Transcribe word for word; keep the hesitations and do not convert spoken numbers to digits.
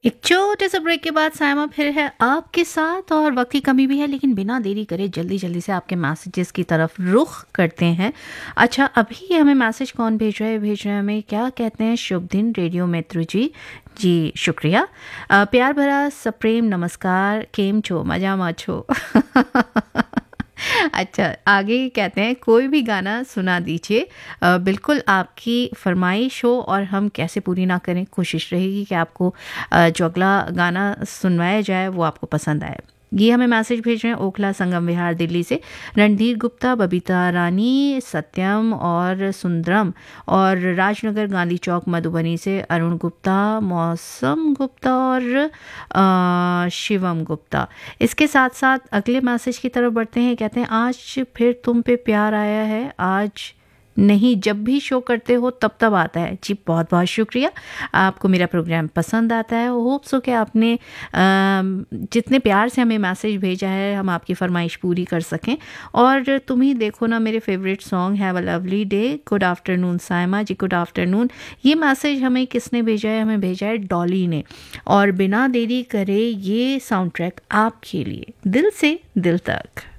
एक छोटे से ब्रेक के बाद सायमा फिर है आपके साथ और वक्त की कमी भी है, लेकिन बिना देरी करे जल्दी जल्दी से आपके मैसेजेस की तरफ रुख करते हैं। अच्छा, अभी हमें मैसेज कौन भेज रहा है भेज रहे हैं हमें, क्या कहते हैं, शुभ दिन रेडियो मित्र जी। जी शुक्रिया। अ, प्यार भरा सप्रेम नमस्कार, केम छो, मजा मा छो। अच्छा, आगे कहते हैं कोई भी गाना सुना दीजिए। अ, बिल्कुल आपकी फरमाइश हो और हम कैसे पूरी ना करें, कोशिश रहेगी कि आपको अ, जो अगला गाना सुनवाया जाए वो आपको पसंद आए। ये हमें मैसेज भेज रहे हैं ओखला संगम विहार दिल्ली से रणधीर गुप्ता, बबीता रानी, सत्यम और सुंदरम, और राजनगर गांधी चौक मधुबनी से अरुण गुप्ता, मौसम गुप्ता और अ, शिवम गुप्ता। इसके साथ साथ अगले मैसेज की तरफ बढ़ते हैं। कहते हैं आज फिर तुम पे प्यार आया है, आज नहीं जब भी शो करते हो तब तब आता है। जी बहुत बहुत शुक्रिया, आपको मेरा प्रोग्राम पसंद आता है। होप सो कि आपने अम, जितने प्यार से हमें मैसेज भेजा है हम आपकी फरमाइश पूरी कर सकें। और तुम ही देखो ना मेरे favourite song, have a lovely day, good afternoon Saima ji, good afternoon. ये मैसेज हमें किसने भेजा है? हमें भेजा है डॉली ने। और बिना देरी करे ये साउंड ट्रैक आपके लिए, दिल से दिल तक।